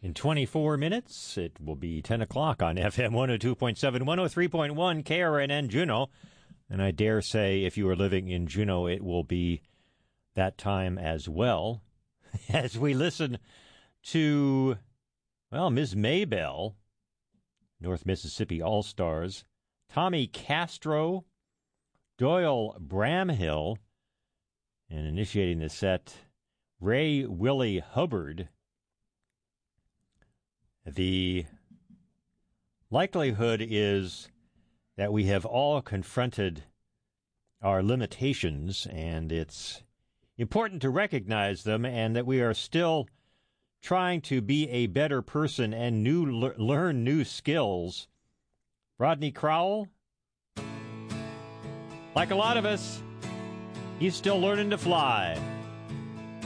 In 24 minutes, it will be 10 o'clock on FM 102.7, 103.1 KRNN Juneau. And I dare say if you are living in Juneau, it will be that time as well. As we listen to, well, Ms. Maybell, North Mississippi All-Stars, Tommy Castro, Doyle Bramhill, and initiating the set, Ray Willie Hubbard. The likelihood is that we have all confronted our limitations, and it's important to recognize them, and that we are still trying to be a better person and learn new skills. Rodney Crowell, like a lot of us, he's still learning to fly.